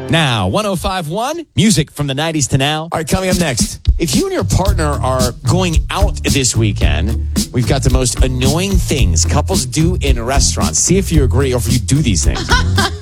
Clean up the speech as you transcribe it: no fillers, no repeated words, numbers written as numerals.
Now, 105.1, music from the 90s to now. All right, coming up next. If you and your partner are going out this weekend, we've got the most annoying things couples do in restaurants. See if you agree or if you do these things.